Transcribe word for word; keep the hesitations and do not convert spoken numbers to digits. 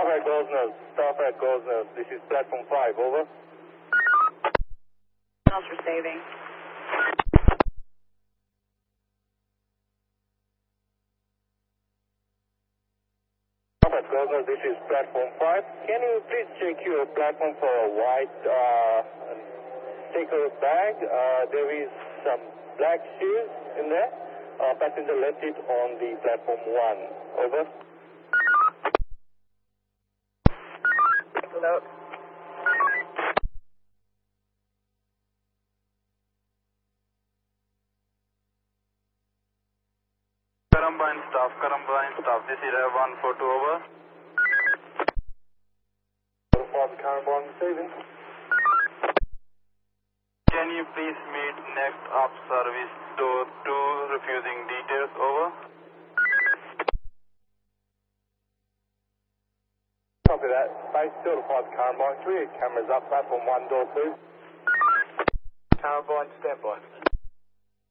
Staff at Gosnell, staff at Gosnell. This is platform five, over. Signals receiving. Staff at Gosnell, this is platform five. Can you please check your platform for a white uh, sticker bag? Uh, there is some black shoes in there. Uh, passenger left it on the platform one, over. Take a look. Combined staff, combined staff, this is one four two, over. Carbon receiving. Can you please meet next up service door two refusing details, over? Copy that. Base two to five Carbine, three cameras up, platform one door, please. Carbine, stand by.